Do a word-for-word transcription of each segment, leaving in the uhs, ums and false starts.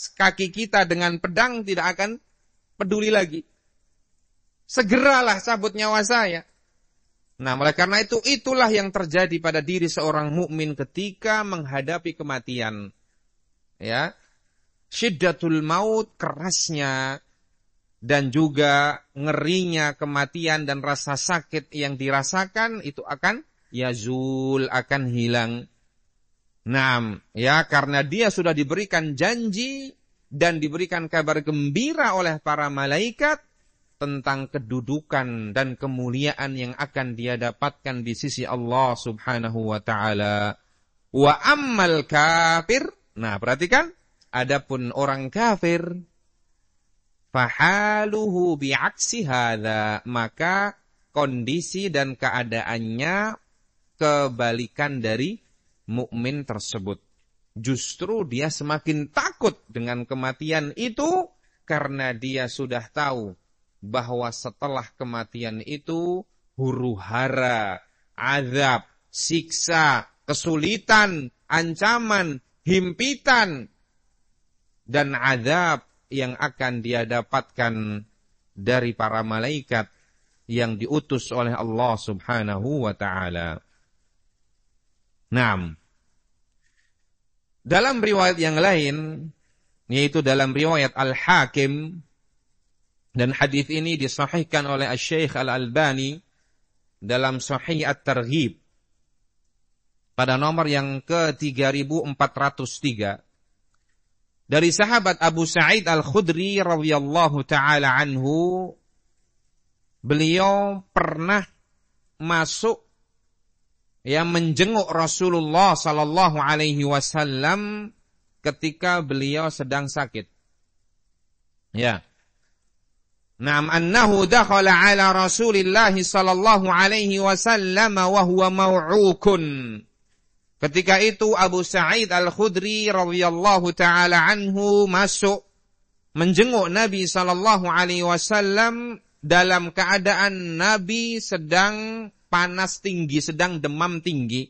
kaki kita dengan pedang tidak akan peduli lagi. Segeralah cabut nyawa saya. Nah, oleh karena itu, itulah yang terjadi pada diri seorang mukmin ketika menghadapi kematian. Ya, syiddatul maut, kerasnya dan juga ngerinya kematian dan rasa sakit yang dirasakan itu akan yazul, akan hilang. Nah, ya, karena dia sudah diberikan janji dan diberikan kabar gembira oleh para malaikat tentang kedudukan dan kemuliaan yang akan dia dapatkan di sisi Allah Subhanahu wa taala. Wa ammal kafir. Nah, perhatikan, adapun orang kafir, fahaluhu bi'aksi hadza, maka kondisi dan keadaannya kebalikan dari mukmin tersebut. Justru dia semakin takut dengan kematian itu karena dia sudah tahu bahwa setelah kematian itu huru-hara, azab, siksa, kesulitan, ancaman, himpitan, dan azab yang akan dia dapatkan dari para malaikat yang diutus oleh Allah Subhanahu wa ta'ala. Naam. Dalam riwayat yang lain, yaitu dalam riwayat Al-Hakim, dan hadis ini disahihkan oleh Asy-Syaikh Al-Albani dalam Sahih At-Targhib pada nomor yang ke tiga ribu empat ratus tiga. Dari sahabat Abu Sa'id Al-Khudri radhiyallahu taala anhu, beliau pernah masuk yang menjenguk Rasulullah sallallahu alaihi wasallam ketika beliau sedang sakit. Ya. Naam, annahu dakhala ala Rasulillah sallallahu alaihi wasallam wa huwa maw'ukun. Ketika itu Abu Sa'id Al-Khudri radhiyallahu taala anhu masuk menjenguk Nabi sallallahu alaihi wasallam dalam keadaan Nabi sedang panas tinggi, sedang demam tinggi.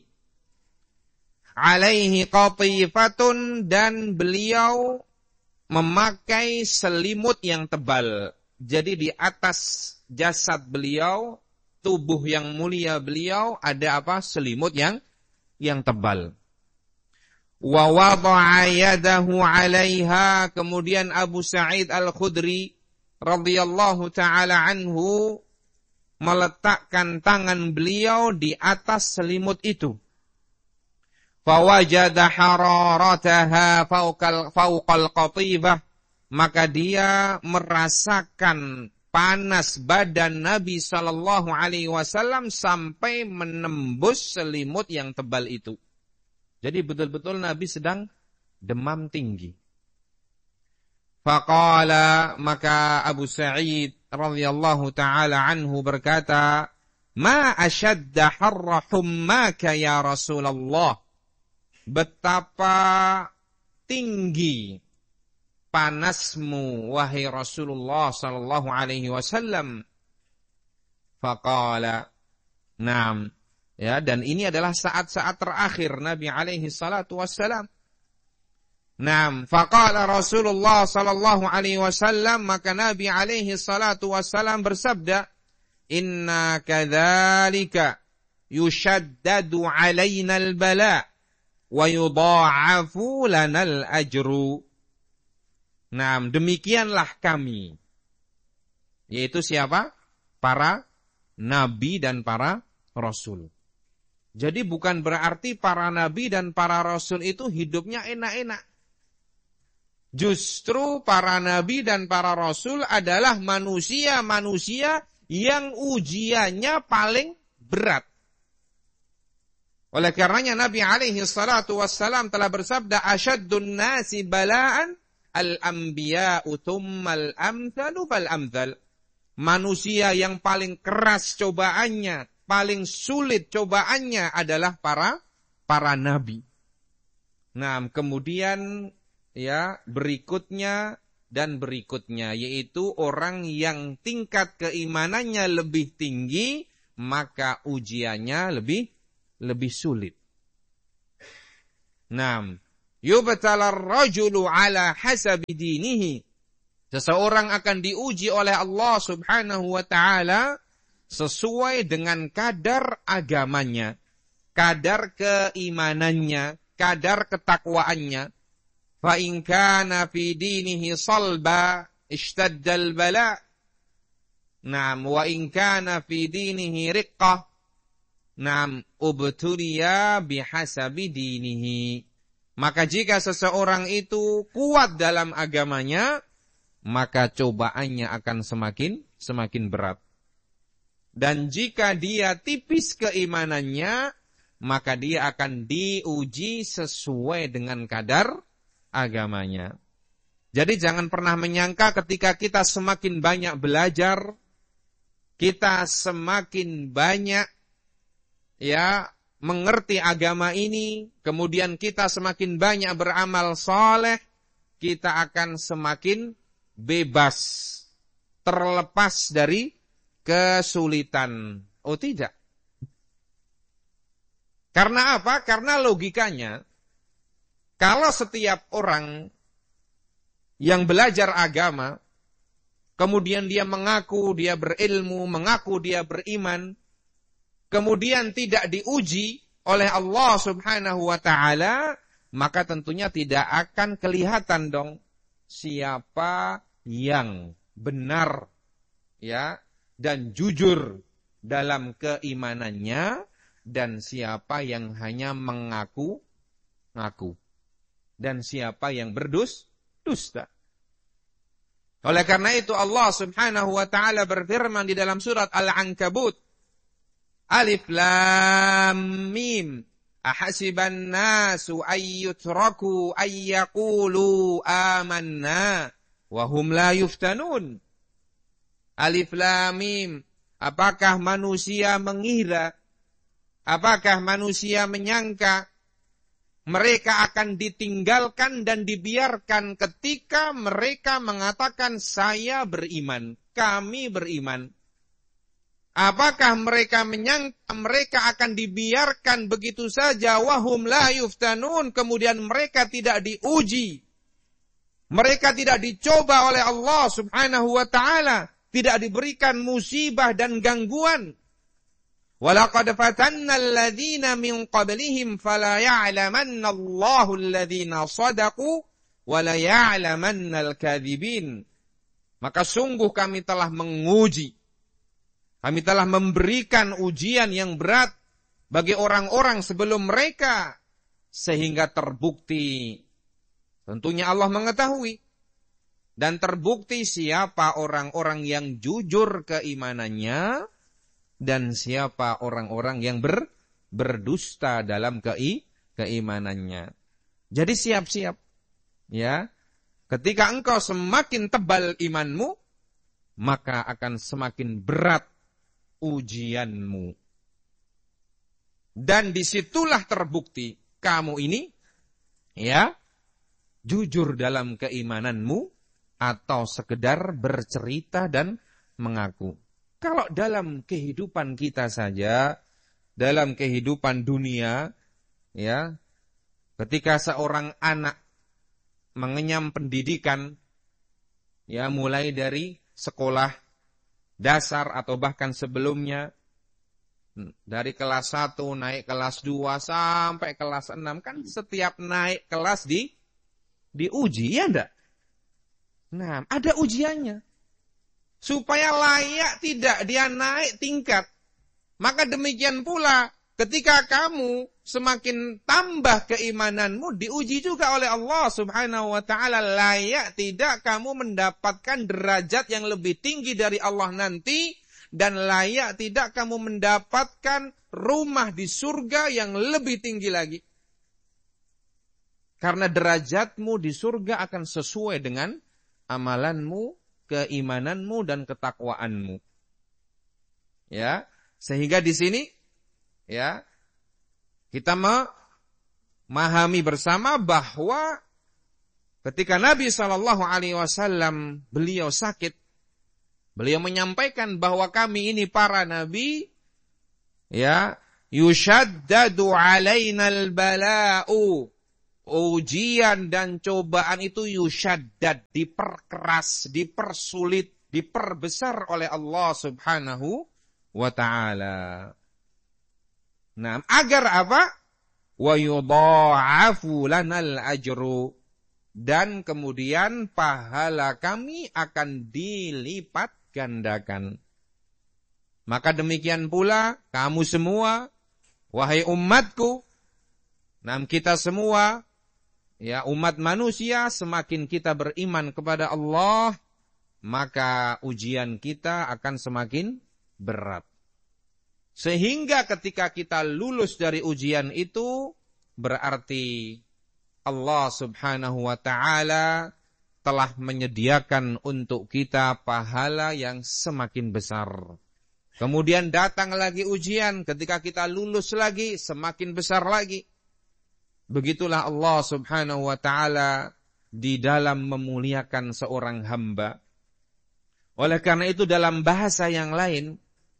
Alaihi qatifatun, dan beliau memakai selimut yang tebal. Jadi di atas jasad beliau, tubuh yang mulia beliau, ada apa? Selimut yang yang tebal. Wa wada'a yadahu 'alaiha, kemudian Abu Sa'id Al-Khudri radhiyallahu taala anhu meletakkan tangan beliau di atas selimut itu. Fawajada hararataha fawqal fawqal qatifah, maka dia merasakan panas badan Nabi sallallahu alaihi wasallam sampai menembus selimut yang tebal itu. Jadi betul-betul Nabi sedang demam tinggi. Faqala, maka Abu Sa'id radhiyallahu taala anhu berkata, "Ma ashadda harra hummaka ya Rasulullah." Betapa tinggi panasmu wahai Rasulullah sallallahu alaihi wasallam. Faqala, "Naam." Ya, dan ini adalah saat-saat terakhir Nabi alaihi salatu wassalam. Naam, faqala Rasulullah sallallahu alaihi wasallam, maka Nabi alaihi salatu wassalam bersabda, "Inna kadzalika yushaddadu alaina al-bala wa yudha'afu lana al-ajru." Naam, demikianlah kami. Yaitu siapa? Para nabi dan para rasul. Jadi bukan berarti para nabi dan para rasul itu hidupnya enak-enak. Justru para nabi dan para rasul adalah manusia-manusia yang ujiannya paling berat. Oleh karenanya Nabi alaihi salatu wassalam telah bersabda, "Asyaddun nasi bala'an al-anbiya'u thummal amthalu fal amthal." Manusia yang paling keras cobaannya, paling sulit cobaannya adalah para para nabi. Nah, kemudian ya, berikutnya dan berikutnya, yaitu orang yang tingkat keimanannya lebih tinggi, maka ujiannya lebih lebih sulit. Nah, Yubtalar rajulu ala hasabi dinihi. Seseorang akan diuji oleh Allah Subhanahu wa taala sesuai dengan kadar agamanya, kadar keimanannya, kadar ketakwaannya. Fa in kana fi dinihi salba ishtaddal bala. Naam, wa in kana fi dinihi riqqah. Naam, ubtuliya bihasabi dinihi. Maka jika seseorang itu kuat dalam agamanya, maka cobaannya akan semakin semakin berat. Dan jika dia tipis keimanannya, maka dia akan diuji sesuai dengan kadar agamanya. Jadi jangan pernah menyangka ketika kita semakin banyak belajar, kita semakin banyak ya mengerti agama ini, kemudian kita semakin banyak beramal saleh, kita akan semakin bebas, terlepas dari kesulitan. Oh tidak. Karena apa? Karena logikanya, kalau setiap orang yang belajar agama, kemudian dia mengaku dia berilmu, mengaku dia beriman, kemudian tidak diuji oleh Allah Subhanahu wa taala, maka tentunya tidak akan kelihatan dong siapa yang benar ya dan jujur dalam keimanannya dan siapa yang hanya mengaku-ngaku dan siapa yang berdus-dusta. Oleh karena itu Allah Subhanahu wa taala berfirman di dalam surat Al-Ankabut, Alif Lam Mim, ahasiban nasu ayyutraku ayyaqulu amanna wa hum la yuftanun. Alif Lam Mim, apakah manusia mengira, apakah manusia menyangka mereka akan ditinggalkan dan dibiarkan ketika mereka mengatakan saya beriman, kami beriman. Apakah mereka menyangka mereka akan dibiarkan begitu saja, wahum la yuftanun, kemudian mereka tidak diuji, mereka tidak dicoba oleh Allah Subhanahu wa taala, tidak diberikan musibah dan gangguan. Walaqad fatanna alladhina min qablihim fala ya'lamanna Allahu alladhina sadaqu wa la ya'lamanna al-kadhibin. Maka sungguh kami telah menguji, kami telah memberikan ujian yang berat bagi orang-orang sebelum mereka, sehingga terbukti, tentunya Allah mengetahui, dan terbukti siapa orang-orang yang jujur keimanannya, dan siapa orang-orang yang ber, berdusta dalam kei, keimanannya. Jadi siap-siap, ya. Ketika engkau semakin tebal imanmu, maka akan semakin berat ujianmu. Dan disitulah terbukti kamu ini, ya, jujur dalam keimananmu atau sekedar bercerita dan mengaku. Kalau dalam kehidupan kita saja, dalam kehidupan dunia, ya, ketika seorang anak mengenyam pendidikan, ya, mulai dari sekolah dasar atau bahkan sebelumnya, dari kelas satu naik kelas dua sampai kelas enam, kan setiap naik kelas di diuji, ya enggak? Nah, ada ujiannya. Supaya layak tidak dia naik tingkat. Maka demikian pula ketika kamu semakin tambah keimananmu, diuji juga oleh Allah Subhanahu wa taala, layak tidak kamu mendapatkan derajat yang lebih tinggi dari Allah nanti, dan layak tidak kamu mendapatkan rumah di surga yang lebih tinggi lagi. Karena derajatmu di surga akan sesuai dengan amalanmu, keimananmu dan ketakwaanmu. Ya, sehingga di sini ya kita memahami bersama bahwa ketika Nabi shallallahu alaihi wasallam beliau sakit, beliau menyampaikan bahwa kami ini para nabi, ya, yushaddadu alaina al-bala'u ujian dan cobaan itu yushaddad, diperkeras, dipersulit, diperbesar oleh Allah Subhanahu wa ta'ala. Nah, agar apa? Wa yudha'afu lanal ajru. Dan kemudian pahala kami akan dilipat gandakan. Maka demikian pula kamu semua, wahai umatku, nah kita semua, ya umat manusia, semakin kita beriman kepada Allah, maka ujian kita akan semakin berat. Sehingga ketika kita lulus dari ujian itu, berarti Allah Subhanahu wa ta'ala telah menyediakan untuk kita pahala yang semakin besar. Kemudian datang lagi ujian, ketika kita lulus lagi, semakin besar lagi. Begitulah Allah Subhanahu wa ta'ala di dalam memuliakan seorang hamba. Oleh karena itu dalam bahasa yang lain,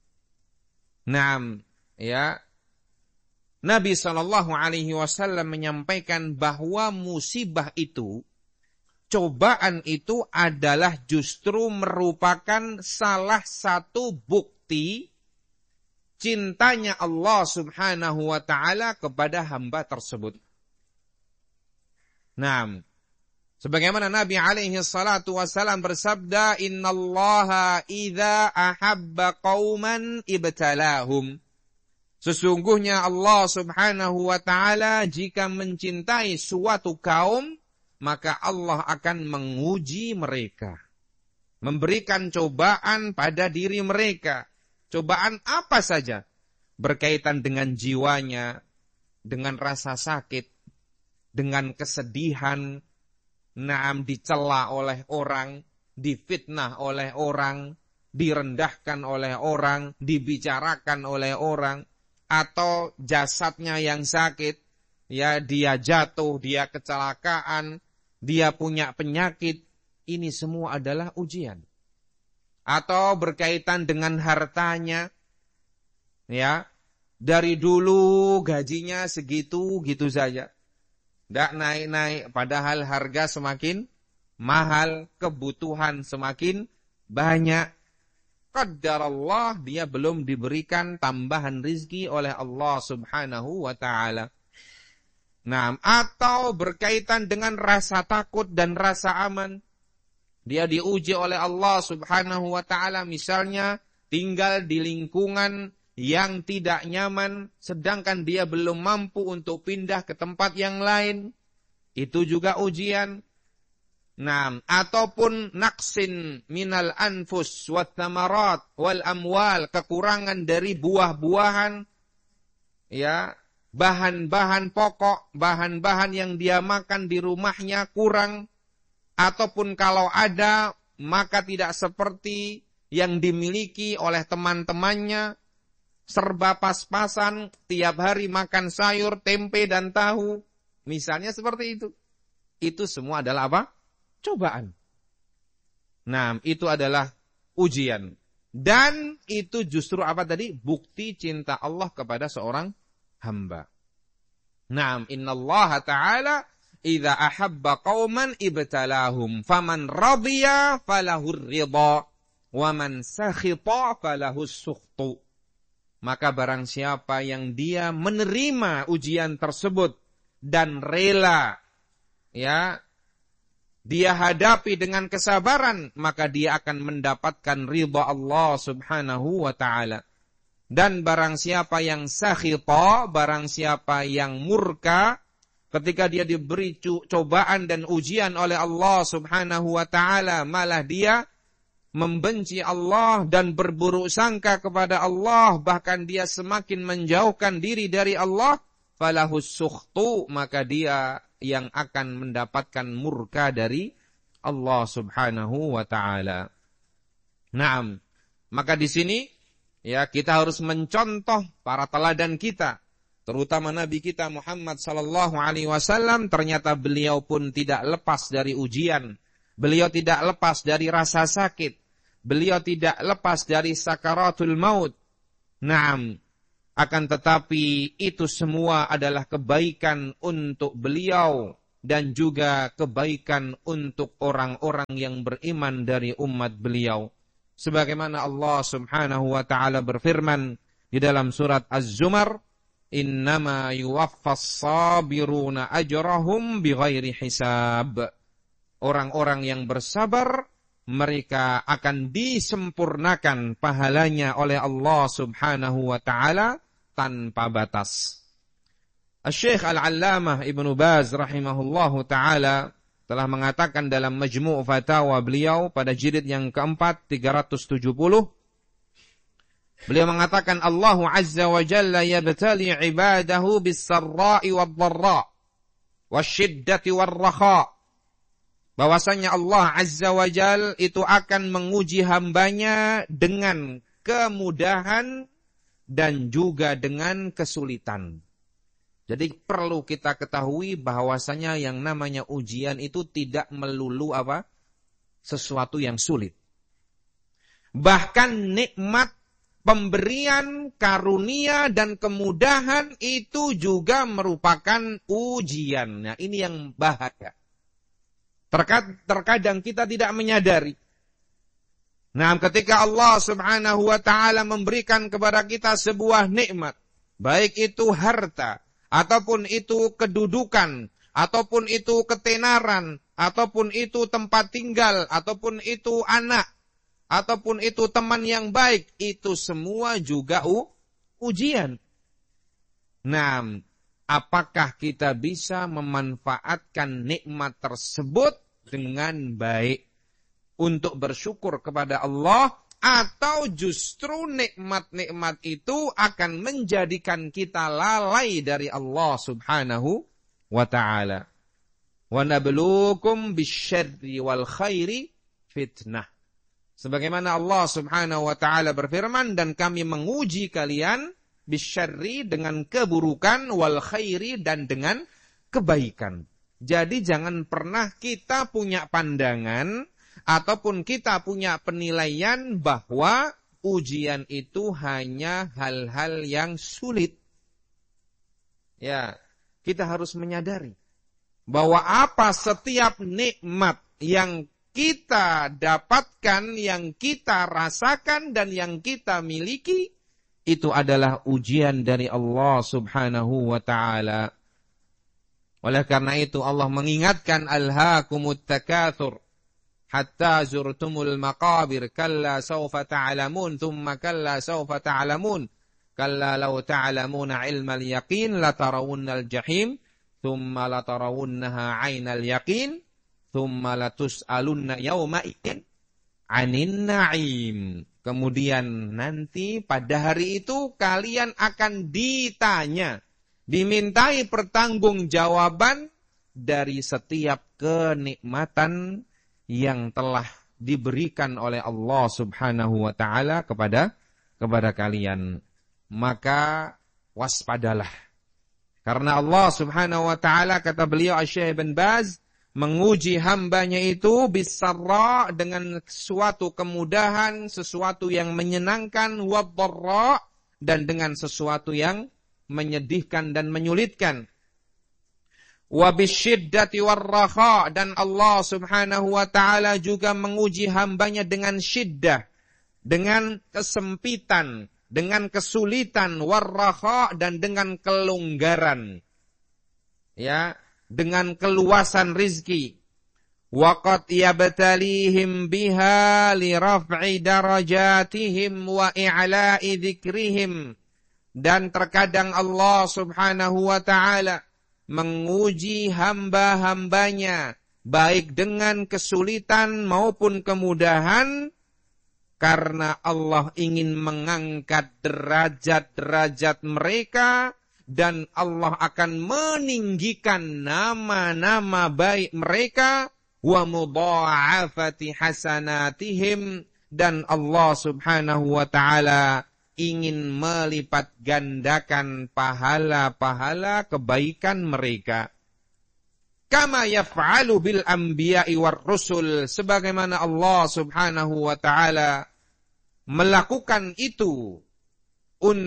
Naam, ya, Nabi shallallahu alaihi wasallam menyampaikan bahwa musibah itu, cobaan itu adalah justru merupakan salah satu bukti cintanya Allah Subhanahu wa ta'ala kepada hamba tersebut. Naam, sebagaimana Nabi alaihi salatu wasallam bersabda, innallaha idza ahabba qauman ibtalahum. Sesungguhnya Allah Subhanahu wa ta'ala jika mencintai suatu kaum, maka Allah akan menguji mereka. Memberikan cobaan pada diri mereka. Cobaan apa saja? Berkaitan dengan jiwanya, dengan rasa sakit, dengan kesedihan, naam dicela oleh orang, difitnah oleh orang, direndahkan oleh orang, dibicarakan oleh orang, atau jasadnya yang sakit, ya dia jatuh, dia kecelakaan, dia punya penyakit, ini semua adalah ujian. Atau berkaitan dengan hartanya, ya dari dulu gajinya segitu gitu saja, tidak naik-naik, padahal harga semakin mahal, kebutuhan semakin banyak. Qadarallah, dia belum diberikan tambahan rizki oleh Allah Subhanahu wa ta'ala. Nah, atau berkaitan dengan rasa takut dan rasa aman. Dia diuji oleh Allah Subhanahu wa ta'ala, misalnya tinggal di lingkungan yang tidak nyaman, sedangkan dia belum mampu untuk pindah ke tempat yang lain. Itu juga ujian. Nah, ataupun naqsin minal anfus wat thamarat wal amwal, kekurangan dari buah-buahan, ya, bahan-bahan pokok, bahan-bahan yang dia makan di rumahnya kurang, ataupun kalau ada maka tidak seperti yang dimiliki oleh teman-temannya, serba pas-pasan, tiap hari makan sayur, tempe dan tahu, misalnya seperti itu. Itu semua adalah apa? Cobaan. Nah, itu adalah ujian. Dan itu justru apa tadi? Bukti cinta Allah kepada seorang hamba. Naam, innallaha ta'ala idza ahabba qauman ibtalahum faman radiya falahur ridha wa man sakhita falahus sukhtu. Maka barang siapa yang dia menerima ujian tersebut dan rela, ya, dia hadapi dengan kesabaran, maka dia akan mendapatkan ridha Allah Subhanahu wa ta'ala. Dan barang siapa yang sakhita, barang siapa yang murka, ketika dia diberi cobaan dan ujian oleh Allah Subhanahu wa ta'ala, malah dia membenci Allah dan berburuk sangka kepada Allah, bahkan dia semakin menjauhkan diri dari Allah, falahus sukhtu, maka dia yang akan mendapatkan murka dari Allah Subhanahu wa ta'ala. Naam, maka di sini ya kita harus mencontoh para teladan kita, terutama Nabi kita Muhammad sallallahu alaihi wasallam. Ternyata beliau pun tidak lepas dari ujian, beliau tidak lepas dari rasa sakit, beliau tidak lepas dari sakaratul maut. Naam, Akan tetapi itu semua adalah kebaikan untuk beliau dan juga kebaikan untuk orang-orang yang beriman dari umat beliau. Sebagaimana Allah Subhanahu wa taala berfirman di dalam surat Az-Zumar, "Innama yuwaffas sabiruna ajrahum bighairi hisab." Orang-orang yang bersabar, mereka akan disempurnakan pahalanya oleh Allah Subhanahu wa taala tanpa batas. Syekh Al-Allamah Ibnu Baz rahimahullahu ta'ala telah mengatakan dalam Majmu' Fatawa beliau pada jilid yang keempat, tiga ratus tujuh puluh. Beliau mengatakan, Allah Azza wa Jalla yabtali ibadahu bis-sarra'i wad-dharra' wasyiddati war-rakha'. Bahwasanya Allah Azza wa Jalla itu akan menguji hambanya dengan kemudahan dan juga dengan kesulitan. Jadi perlu kita ketahui bahwasanya yang namanya ujian itu tidak melulu apa? Sesuatu yang sulit. Bahkan nikmat, pemberian, karunia dan kemudahan itu juga merupakan ujian. Nah, ini yang bahaya. Terkadang kita tidak menyadari. Nah, ketika Allah Subhanahu wa taala memberikan kepada kita sebuah nikmat, baik itu harta, ataupun itu kedudukan, ataupun itu ketenaran, ataupun itu tempat tinggal, ataupun itu anak, ataupun itu teman yang baik, itu semua juga u- ujian. Nah, apakah kita bisa memanfaatkan nikmat tersebut dengan baik untuk bersyukur kepada Allah, atau justru nikmat-nikmat itu akan menjadikan kita lalai dari Allah Subhanahu wa ta'ala. Wa nabluukum bisyarri wal khairi fitnah. Sebagaimana Allah Subhanahu wa ta'ala berfirman, dan kami menguji kalian bisyarri dengan keburukan, wal khairi dan dengan kebaikan. Jadi jangan pernah kita punya pandangan ataupun kita punya penilaian bahwa ujian itu hanya hal-hal yang sulit. Ya, kita harus menyadari bahwa apa setiap nikmat yang kita dapatkan, yang kita rasakan dan yang kita miliki, itu adalah ujian dari Allah Subhanahu wa ta'ala. Oleh karena itu Allah mengingatkan, alhaakumut takatsur hatta zurtumul maqabir kalla sawfa ta'lamun thumma kalla sawfa ta'lamun kalla law ta'lamuna ilmal yaqin latarawunnal jahim thumma latarawunnaha 'ainal yaqin thumma latus'alunna yawma idzin 'anin na'im. Kemudian nanti pada hari itu kalian akan ditanya, dimintai pertanggungjawaban dari setiap kenikmatan yang telah diberikan oleh Allah Subhanahu wa ta'ala kepada kepada kalian. Maka waspadalah. Karena Allah Subhanahu wa ta'ala, kata beliau Syekh Ibn Baz, menguji hambanya itu bisarra, dengan suatu kemudahan, sesuatu yang menyenangkan, wadharra, dan dengan sesuatu yang menyedihkan dan menyulitkan. Wa bisyiddati warrakha, dan Allah Subhanahu wa ta'ala juga menguji hambanya dengan syiddah, dengan kesempitan, dengan kesulitan, warrakha, dan dengan kelonggaran. Ya, dengan keluasan rizki. Wa qad yabtalihim biha li raf'i darajatihim wa i'la'i dzikrihim. Dan terkadang Allah Subhanahu wa ta'ala menguji hamba-hambanya, baik dengan kesulitan maupun kemudahan, karena Allah ingin mengangkat derajat-derajat mereka, dan Allah akan meninggikan nama-nama baik mereka, wa mudha'afati hasanatihim, dan Allah Subhanahu wa ta'ala ingin melipat gandakan pahala-pahala kebaikan mereka. Kama yaf'alu bil anbiya'i war rusul, sebagaimana Allah Subhanahu wa ta'ala melakukan itu untuk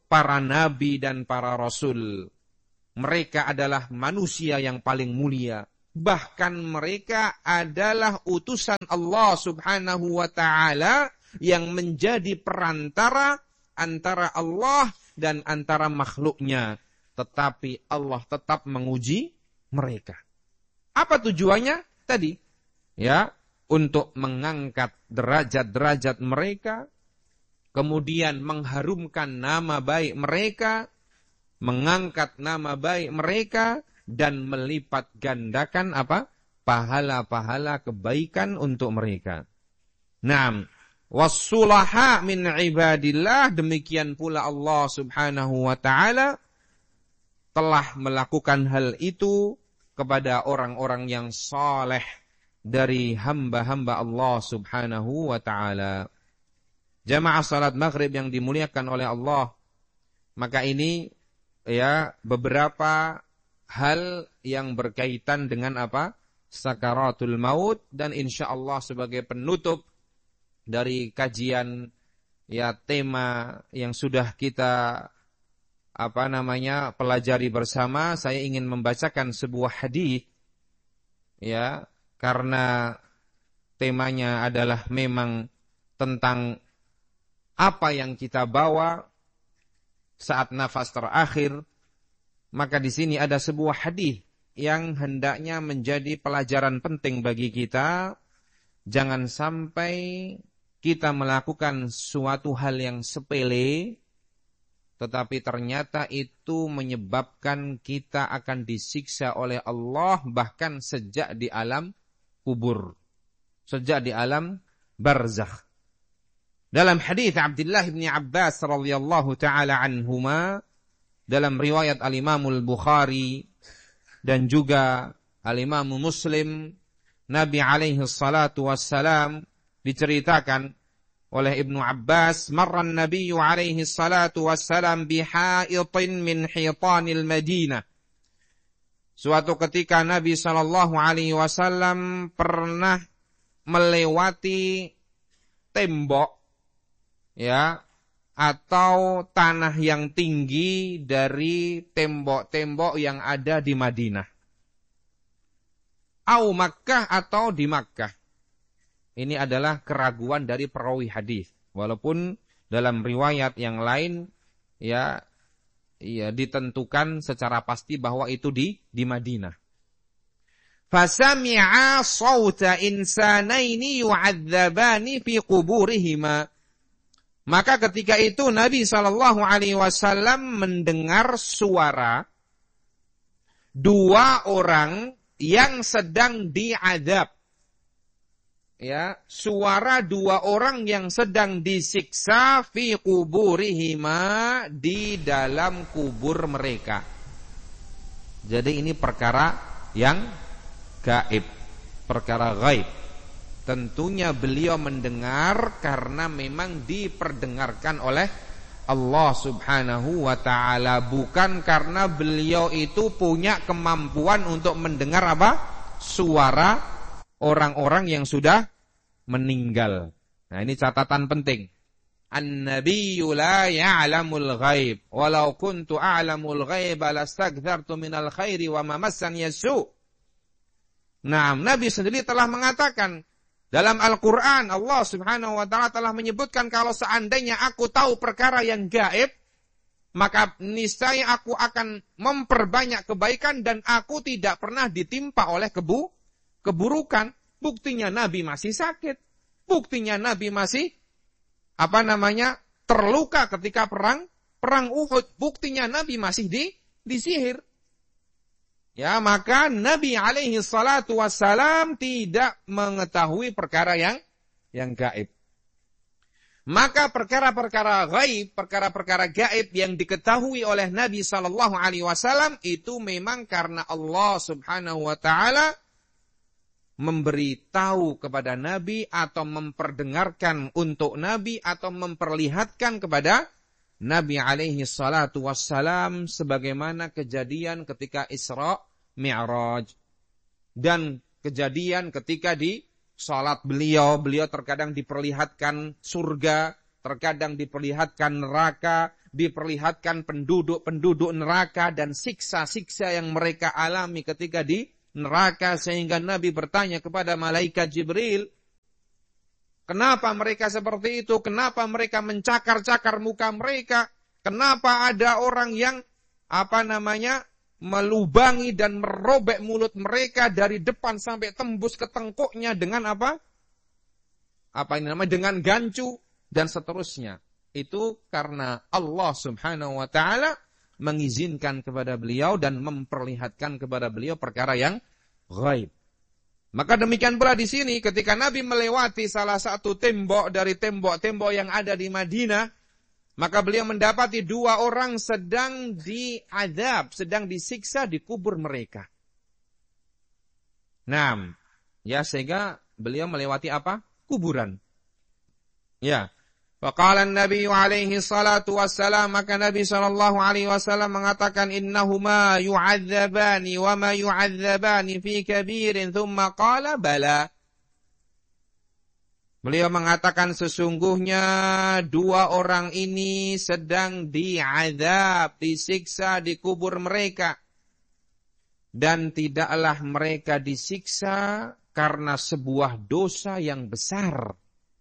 para nabi dan para rasul. Mereka adalah manusia yang paling mulia. Bahkan mereka adalah utusan Allah subhanahu wa ta'ala yang menjadi perantara antara Allah dan antara makhluknya. Tetapi Allah tetap menguji mereka. Apa tujuannya? Tadi, ya, untuk mengangkat derajat-derajat mereka, kemudian mengharumkan nama baik mereka, mengangkat nama baik mereka, dan melipat gandakan apa? Pahala-pahala kebaikan untuk mereka. Naam, wassulaha min ibadillah, demikian pula Allah subhanahu wa ta'ala telah melakukan hal itu kepada orang-orang yang saleh dari hamba-hamba Allah subhanahu wa ta'ala. Jamaah salat maghrib yang dimuliakan oleh Allah, maka ini ya beberapa hal yang berkaitan dengan apa? Sakaratul maut, dan insyaallah sebagai penutup dari kajian ya tema yang sudah kita apa namanya pelajari bersama, saya ingin membacakan sebuah hadis ya, karena temanya adalah memang tentang apa yang kita bawa saat nafas terakhir. Maka di sini ada sebuah hadis yang hendaknya menjadi pelajaran penting bagi kita. Jangan sampai kita melakukan suatu hal yang sepele, tetapi ternyata itu menyebabkan kita akan disiksa oleh Allah bahkan sejak di alam kubur, sejak di alam barzakh. Dalam hadis Abdullah bin Abbas radhiyallahu taala anhuma, dalam riwayat Al-Imam Al-Bukhari dan juga Al-Imam Muslim, Nabi alaihi salatu wassalam diceritakan oleh Ibnu Abbas, marran Nabi alaihi salatu wassalam bihaitin min hitanil Madinah. Suatu ketika Nabi sallallahu alaihi wasallam pernah melewati tembok ya, atau tanah yang tinggi dari tembok-tembok yang ada di Madinah. Au Makkah, atau di Makkah. Ini adalah keraguan dari perawi hadis. Walaupun dalam riwayat yang lain ya, ya ditentukan secara pasti bahwa itu di di Madinah. Fasami'a sawta insanaini yu'adzabani fi quburihima. Maka ketika itu Nabi shallallahu alaihi wasallam mendengar suara dua orang yang sedang diadab. Ya, suara dua orang yang sedang disiksa fi quburihima, di dalam kubur mereka. Jadi ini perkara yang gaib, perkara gaib. Tentunya beliau mendengar karena memang diperdengarkan oleh Allah subhanahu wa ta'ala. Bukan karena beliau itu punya kemampuan untuk mendengar apa? Suara orang-orang yang sudah meninggal. Nah, ini catatan penting. An-nabiyyu la ya'lamul ghaib. Walau kuntu a'lamul ghaib lastagdzartu minal khairi wa ma massani yasu'. Nah, Nabi sendiri telah mengatakan dalam Al-Quran, Allah subhanahu wa ta'ala telah menyebutkan kalau seandainya aku tahu perkara yang gaib, maka niscaya aku akan memperbanyak kebaikan dan aku tidak pernah ditimpa oleh kebu, keburukan. Buktinya Nabi masih sakit. Buktinya Nabi masih apa namanya terluka ketika perang perang Uhud. Buktinya Nabi masih di disihir. Ya, maka Nabi alaihi salatu wassalam tidak mengetahui perkara yang yang gaib. Maka perkara-perkara gaib, perkara-perkara gaib yang diketahui oleh Nabi sallallahu alaihi wasallam itu memang karena Allah subhanahu wa ta'ala memberitahu kepada Nabi atau memperdengarkan untuk Nabi atau memperlihatkan kepada Nabi alaihi salatu wassalam, sebagaimana kejadian ketika Isra Mi'raj dan kejadian ketika di salat beliau, beliau terkadang diperlihatkan surga, terkadang diperlihatkan neraka, diperlihatkan penduduk-penduduk neraka dan siksa-siksa yang mereka alami ketika di neraka, sehingga Nabi bertanya kepada malaikat Jibril, kenapa mereka seperti itu? Kenapa mereka mencakar-cakar muka mereka? Kenapa ada orang yang apa namanya melubangi dan merobek mulut mereka dari depan sampai tembus ke tengkuknya dengan apa? Apa ini namanya? Dengan gancu dan seterusnya. Itu karena Allah Subhanahu wa taala mengizinkan kepada beliau dan memperlihatkan kepada beliau perkara yang ghaib. Maka demikian pula di sini ketika Nabi melewati salah satu tembok dari tembok-tembok yang ada di Madinah, maka beliau mendapati dua orang sedang diazab, sedang disiksa di kubur mereka. Nah, ya sehingga beliau melewati apa? Kuburan. Ya. Faqala an-nabiy alaihi salatu wassalam, maka Nabi sallallahu alaihi wasallam mengatakan, innahuma yu'adzabani wa ma yu'adzabani fi kabirin, thumma qala bala. Beliau mengatakan sesungguhnya dua orang ini sedang diazab, disiksa di kubur mereka. Dan tidaklah mereka disiksa karena sebuah dosa yang besar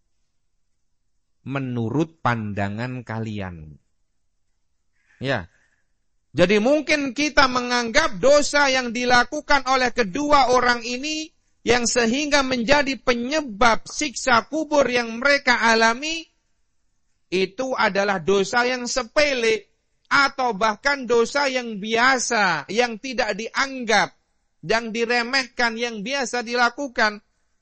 menurut pandangan kalian. Ya. Jadi mungkin kita menganggap dosa yang dilakukan oleh kedua orang ini yang sehingga menjadi penyebab siksa kubur yang mereka alami itu adalah dosa yang sepele atau bahkan dosa yang biasa, yang tidak dianggap, yang diremehkan, yang biasa dilakukan.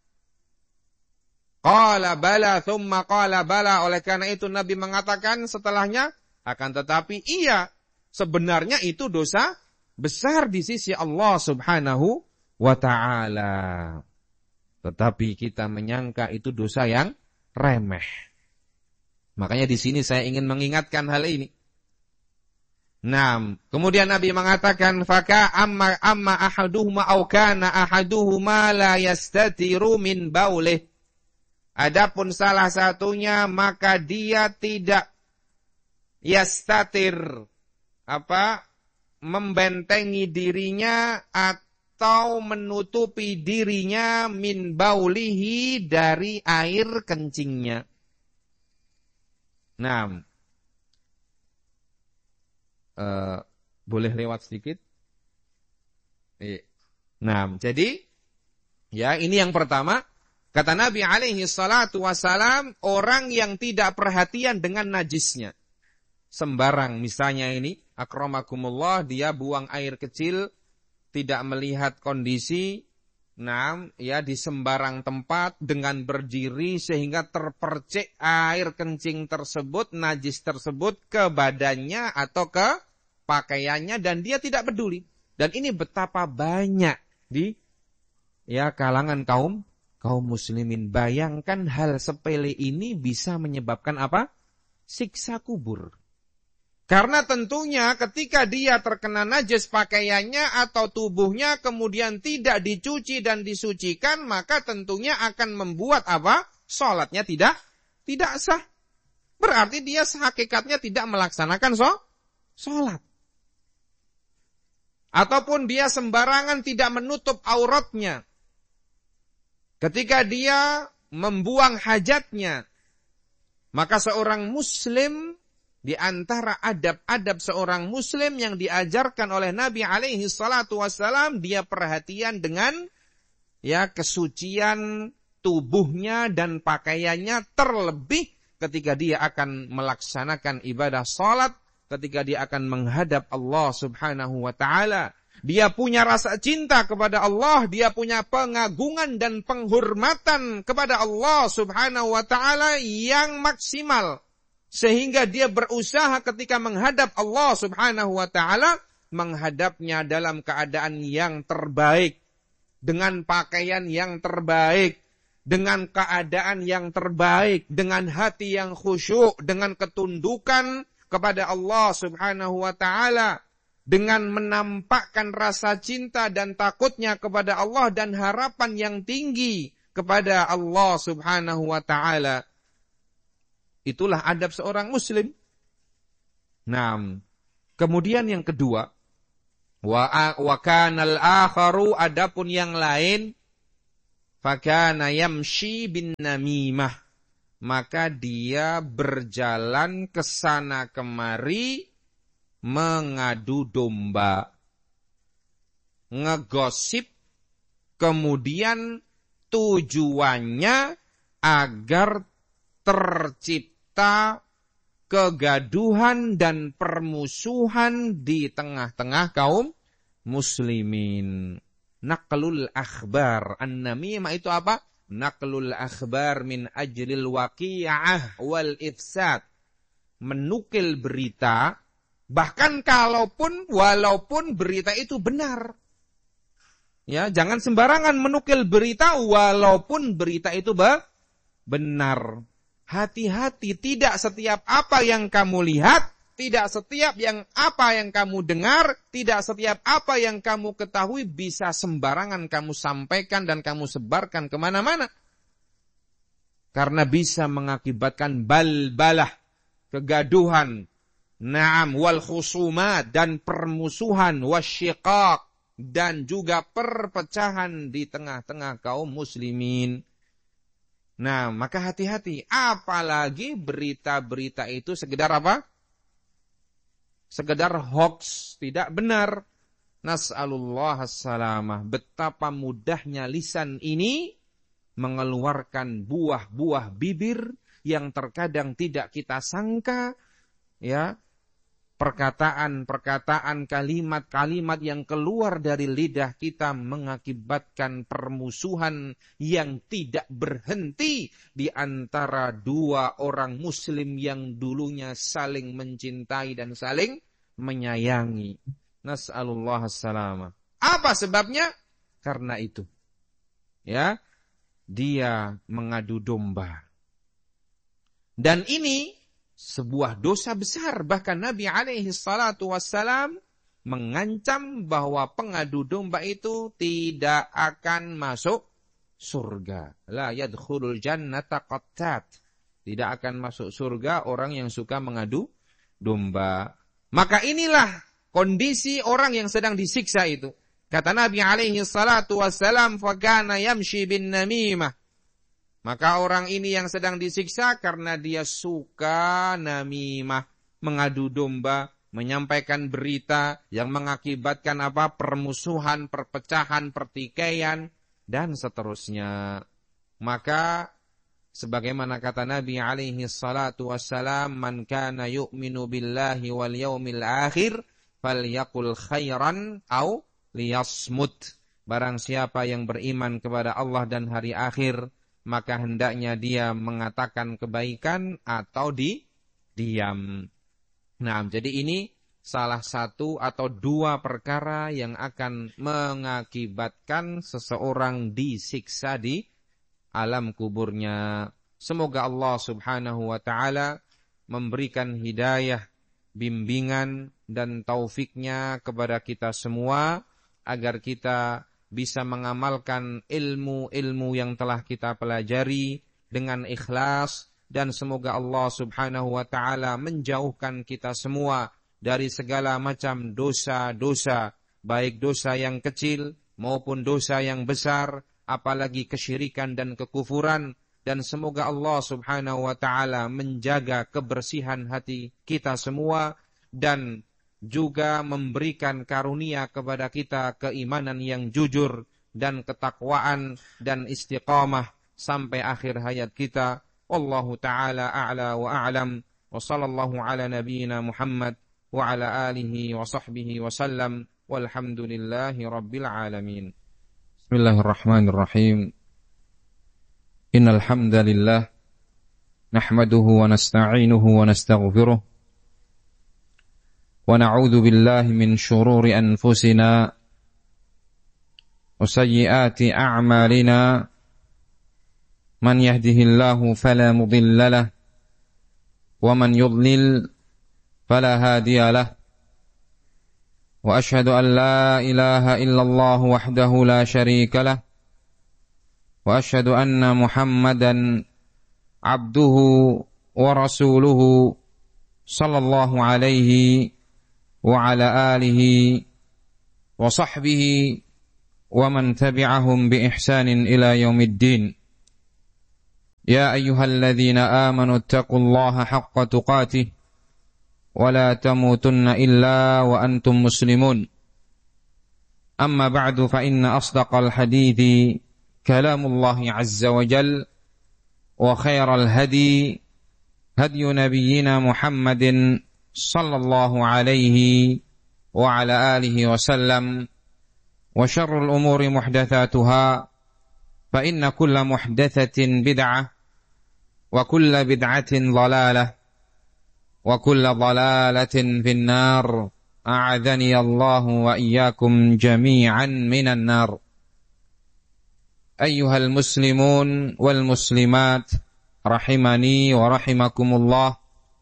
Qala bala thumma qala bala. Oleh karena itu Nabi mengatakan setelahnya, akan tetapi iya, sebenarnya itu dosa besar di sisi Allah Subhanahu wa ta'ala. Tetapi kita menyangka itu dosa yang remeh. Makanya di sini saya ingin mengingatkan hal ini. Nah, kemudian Nabi mengatakan, faka amma amma ahaduhuma aw kana ahaduhuma la yastatiru min baulih. Adapun salah satunya maka dia tidak yastatir, apa, membentengi dirinya atau menutupi dirinya min baulihi dari air kencingnya. Nah, uh, boleh lewat sedikit? Nah, jadi ya ini yang pertama. Kata Nabi alaihi salatu wassalam, orang yang tidak perhatian dengan najisnya. Sembarang misalnya ini, akramakumullah, dia buang air kecil, tidak melihat kondisi, nah, ya di sembarang tempat dengan berdiri sehingga terpercik air kencing tersebut, najis tersebut ke badannya atau ke pakaiannya dan dia tidak peduli. Dan ini betapa banyak di ya kalangan kaum kaum muslimin. Bayangkan hal sepele ini bisa menyebabkan apa? Siksa kubur. Karena tentunya ketika dia terkena najis pakaiannya atau tubuhnya kemudian tidak dicuci dan disucikan, maka tentunya akan membuat apa? Salatnya tidak tidak sah. Berarti dia hakikatnya tidak melaksanakan so, salat. Ataupun dia sembarangan tidak menutup auratnya. Ketika dia membuang hajatnya, maka seorang muslim, di antara adab-adab seorang muslim yang diajarkan oleh Nabi alaihi salatu wassalam, dia perhatian dengan ya kesucian tubuhnya dan pakaiannya, terlebih ketika dia akan melaksanakan ibadah salat, ketika dia akan menghadap Allah Subhanahu wa ta'ala. Dia punya rasa cinta kepada Allah, dia punya pengagungan dan penghormatan kepada Allah Subhanahu wa ta'ala yang maksimal. Sehingga dia berusaha ketika menghadap Allah Subhanahu wa ta'ala, menghadapnya dalam keadaan yang terbaik, dengan pakaian yang terbaik, dengan keadaan yang terbaik, dengan hati yang khusyuk, dengan ketundukan kepada Allah Subhanahu wa ta'ala, dengan menampakkan rasa cinta dan takutnya kepada Allah dan harapan yang tinggi kepada Allah Subhanahu wa ta'ala. Itulah adab seorang muslim. Nah, kemudian yang kedua, wa wa kanal akharu, adapun yang lain, fakana yamshi bin namimah, maka dia berjalan ke sana kemari mengadu domba, ngegosip, kemudian tujuannya agar tercipta kegaduhan dan permusuhan di tengah-tengah kaum muslimin. Naqlul akhbar. An-namimah itu apa? Naqlul akhbar min ajlil waqi'ah wal ifsad. Menukil berita, bahkan kalaupun walaupun berita itu benar. Ya, jangan sembarangan menukil berita walaupun berita itu benar. Hati-hati, tidak setiap apa yang kamu lihat, tidak setiap yang apa yang kamu dengar, tidak setiap apa yang kamu ketahui bisa sembarangan kamu sampaikan dan kamu sebarkan kemana-mana. Karena bisa mengakibatkan balbalah, kegaduhan, na'am, wal khusumat, dan permusuhan, wasyiqaq, dan juga perpecahan di tengah-tengah kaum muslimin. Nah, maka hati-hati. Apalagi berita-berita itu sekedar apa? Sekedar hoax, tidak benar. Nas'alullah as-salamah. Betapa mudahnya lisan ini mengeluarkan buah-buah bibir yang terkadang tidak kita sangka, ya. Perkataan-perkataan, kalimat-kalimat yang keluar dari lidah kita mengakibatkan permusuhan yang tidak berhenti di antara dua orang muslim yang dulunya saling mencintai dan saling menyayangi. Nas'alullah as-salamah. Apa sebabnya? Karena itu. Ya, dia mengadu domba. Dan ini sebuah dosa besar. Bahkan Nabi alaihi salatu wassalam mengancam bahwa pengadu domba itu tidak akan masuk surga. La yadkhulul jannata qattat. Tidak akan masuk surga orang yang suka mengadu domba. Maka inilah kondisi orang yang sedang disiksa itu. Kata Nabi alaihi salatu wassalam, fakana yamshi bin namimah. Maka orang ini yang sedang disiksa karena dia suka namimah, mengadu domba, menyampaikan berita yang mengakibatkan apa? Permusuhan, perpecahan, pertikaian, dan seterusnya. Maka sebagaimana kata Nabi alaihi salatu wassalam, man kana yu'minu billahi wal yaumil akhir falyaqul khairan au liyasmut. Barang siapa yang beriman kepada Allah dan hari akhir, maka hendaknya dia mengatakan kebaikan atau di diam. Nah, jadi ini salah satu atau dua perkara yang akan mengakibatkan seseorang disiksa di alam kuburnya. Semoga Allah Subhanahu wa taala memberikan hidayah, bimbingan dan taufiknya kepada kita semua agar kita bisa mengamalkan ilmu-ilmu yang telah kita pelajari dengan ikhlas, dan semoga Allah Subhanahu wa taala menjauhkan kita semua dari segala macam dosa-dosa, baik dosa yang kecil maupun dosa yang besar, apalagi kesyirikan dan kekufuran, dan semoga Allah Subhanahu wa taala menjaga kebersihan hati kita semua dan juga memberikan karunia kepada kita keimanan yang jujur dan ketakwaan dan istiqamah sampai akhir hayat kita. Wallahu ta'ala a'la wa a'lam. Wa sallallahu ala nabiyyina Muhammad wa ala alihi wa sahbihi wa sallam. Walhamdulillahi rabbil alamin. Bismillahirrahmanirrahim. Innal hamdalillah nahmaduhu wa nasta'inuhu wa nastaghfiruh. ونعوذ بالله من شرور أنفسنا وسيئات أعمالنا من يهده الله فلا مضل له ومن يضلل فلا هادي له وأشهد أن لا إله إلا الله وحده لا شريك له وأشهد أن محمدا عبده ورسوله sallallahu alaihi wa ala alihi wa sahbihi wa man tabi'ahum bi ihsanin ila yaumiddin. Ya ayyuhalladzina amanu taqullaha haqqa tuqatih wa la tamutunna illa wa antum muslimun. Amma ba'du fa inna asdaqal hadithi kalamullahi azza wa jal wa khairal hadi hadi nabiyyina Muhammadin sallallahu alaihi wa ala alihi wa sallam wa syarrul umuri muhdatsatuha fa inna kulla muhdatsatin bid'ah wa kulla bid'atin dhalalah wa kulla dhalalatin finnar. A'adzani Allahu wa iyyakum jami'an minan nar. Ayyuhal muslimun wal muslimat rahimani wa rahimakumullah.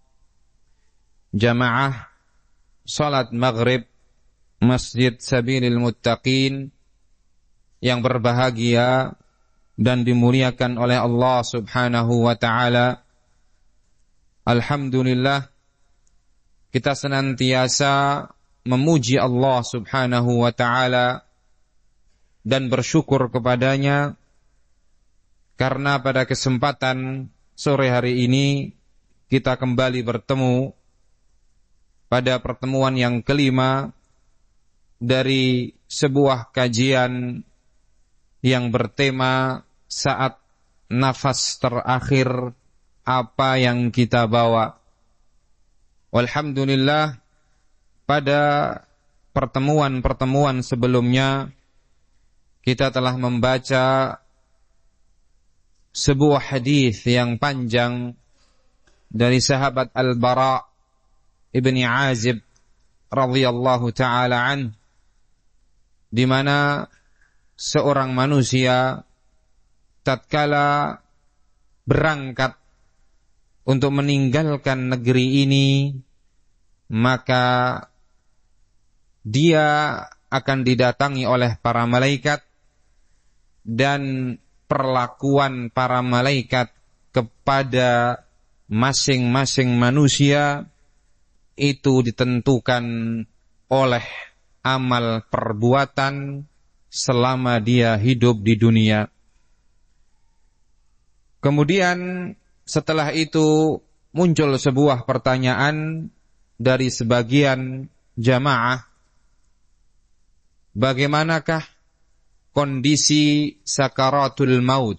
Jamaah salat maghrib Masjid Sabilil Muttaqin yang berbahagia dan dimuliakan oleh Allah Subhanahu wa taala. Alhamdulillah, kita senantiasa memuji Allah Subhanahu wa ta'ala dan bersyukur kepadanya karena pada kesempatan sore hari ini kita kembali bertemu pada pertemuan yang kelima dari sebuah kajian yang bertema saat nafas terakhir apa yang kita bawa. Walhamdulillah, pada pertemuan-pertemuan sebelumnya kita telah membaca sebuah hadis yang panjang dari sahabat Al-Bara ibni Azib radhiyallahu taala an, di mana seorang manusia tatkala berangkat untuk meninggalkan negeri ini, maka dia akan didatangi oleh para malaikat, dan perlakuan para malaikat kepada masing-masing manusia itu ditentukan oleh amal perbuatan selama dia hidup di dunia. Kemudian setelah itu muncul sebuah pertanyaan dari sebagian jamaah, bagaimanakah kondisi sakaratul maut,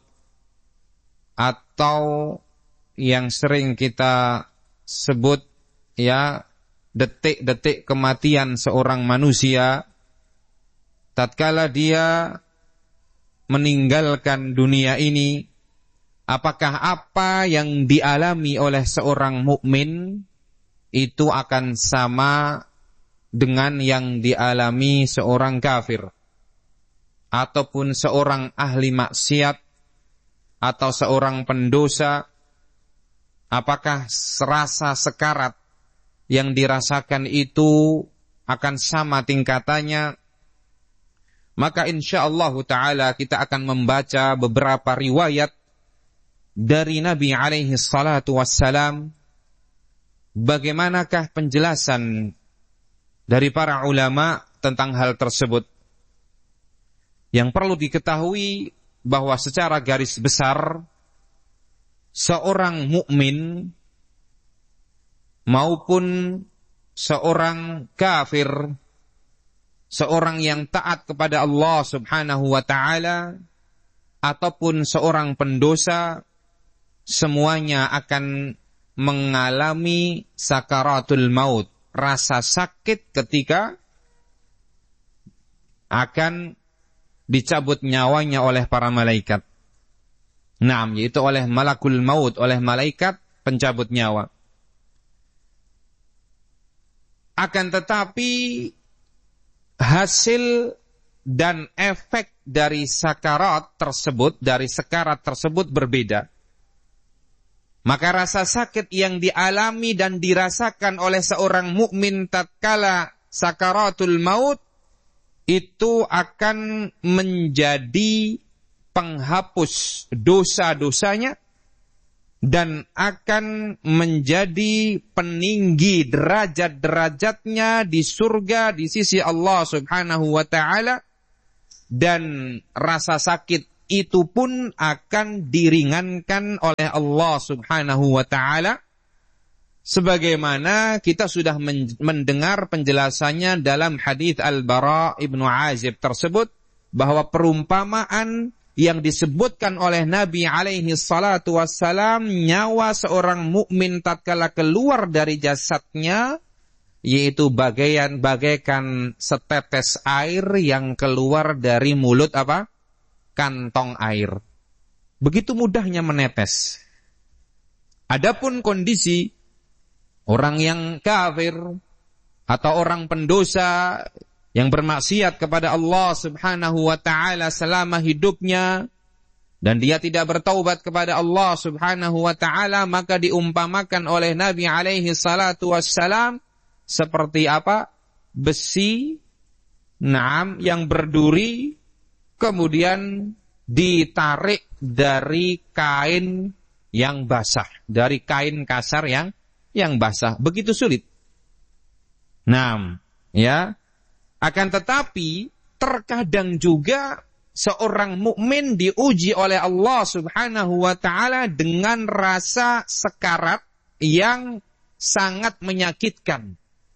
atau yang sering kita sebut ya detik-detik kematian seorang manusia tatkala dia meninggalkan dunia ini. Apakah apa yang dialami oleh seorang mukmin itu akan sama dengan yang dialami seorang kafir, ataupun seorang ahli maksiat, atau seorang pendosa? Apakah rasa sekarat yang dirasakan itu akan sama tingkatannya? Maka insyaallah ta'ala kita akan membaca beberapa riwayat dari Nabi alaihi salatu wassalam. Bagaimanakah penjelasan dari para ulama tentang hal tersebut? Yang perlu diketahui bahwa secara garis besar seorang mukmin maupun seorang kafir, seorang yang taat kepada Allah Subhanahu wa taala ataupun seorang pendosa, semuanya akan mengalami sakaratul maut, rasa sakit ketika akan dicabut nyawanya oleh para malaikat. Naam, yaitu oleh malakul maut, oleh malaikat pencabut nyawa. Akan tetapi hasil dan efek dari sakarat tersebut, dari sekarat tersebut berbeda. Maka rasa sakit yang dialami dan dirasakan oleh seorang mukmin tatkala sakaratul maut itu akan menjadi penghapus dosa-dosanya dan akan menjadi peninggi derajat-derajatnya di surga di sisi Allah Subhanahu wa taala, dan rasa sakit itu pun akan diringankan oleh Allah Subhanahu wa taala, sebagaimana kita sudah mendengar penjelasannya dalam hadis Al-Bara ibnu Azib tersebut, bahwa perumpamaan yang disebutkan oleh Nabi alaihi salatu wassalam, nyawa seorang mukmin tatkala keluar dari jasadnya, yaitu bagian bagaikan setetes air yang keluar dari mulut apa? Kantong air. Begitu mudahnya menetes. Adapun kondisi orang yang kafir atau orang pendosa yang bermaksiat kepada Allah Subhanahu wa taala selama hidupnya, dan dia tidak bertaubat kepada Allah Subhanahu wa taala, maka diumpamakan oleh Nabi alaihi salatu wassalam seperti apa? Besi, naam, yang berduri, kemudian ditarik dari kain yang basah, dari kain kasar yang yang basah. Begitu sulit. Naam, ya. Akan tetapi terkadang juga seorang mukmin diuji oleh Allah Subhanahu wa taala dengan rasa sekarat yang sangat menyakitkan.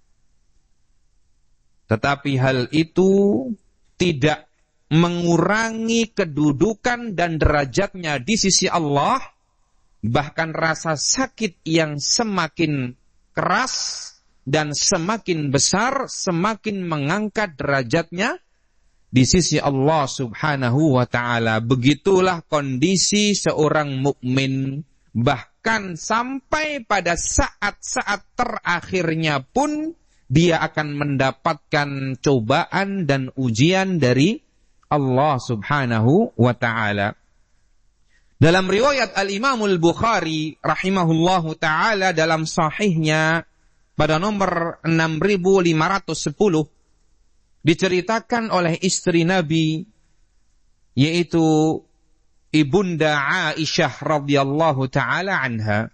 Tetapi hal itu tidak mengurangi kedudukan dan derajatnya di sisi Allah. Bahkan rasa sakit yang semakin keras dan semakin besar, semakin mengangkat derajatnya di sisi Allah Subhanahu wa taala. Begitulah kondisi seorang mukmin, bahkan sampai pada saat-saat terakhirnya pun dia akan mendapatkan cobaan dan ujian dari Allah Subhanahu wa taala. Dalam riwayat Al-Imam Al-Bukhari rahimahullahu taala dalam sahihnya pada nomor enam ribu lima ratus sepuluh, diceritakan oleh istri Nabi, yaitu Ibunda Aisyah radhiyallahu taala anha.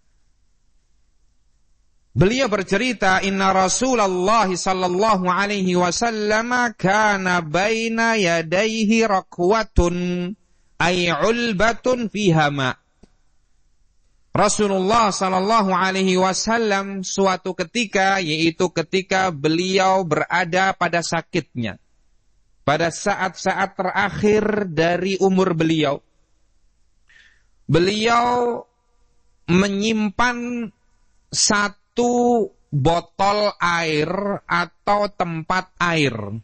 Beliau bercerita, inna Rasulullah sallallahu alaihi wasallam kana baina yadayhi rakwatun ay ulbatun fiha ma. Rasulullah sallallahu alaihi wasallam suatu ketika, yaitu ketika beliau berada pada sakitnya, pada saat-saat terakhir dari umur beliau, beliau menyimpan satu botol air atau tempat air.